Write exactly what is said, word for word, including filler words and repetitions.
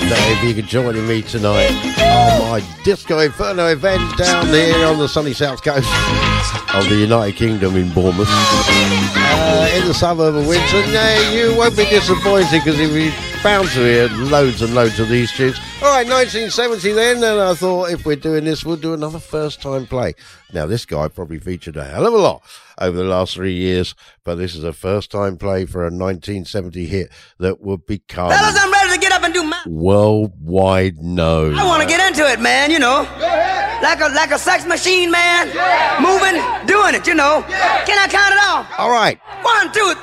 wonder if you could join me tonight on my Disco Inferno event down here on the sunny south coast of the United Kingdom in Bournemouth, uh, in the suburb of Winton. Uh, you won't be disappointed because you'll be bound to hear loads and loads of these tunes. All right, nineteen seventy then, and I thought if we're doing this, we'll do another first-time play. Now, this guy probably featured a hell of a lot over the last three years, but this is a first-time play for a nineteen seventy hit that would become... Fellas, I'm ready to get up and do my... worldwide known. I want to get into it, man, you know. Like a like a sex machine, man. Yeah. Moving, doing it, you know. Yeah. Can I count it off? All right. One, two,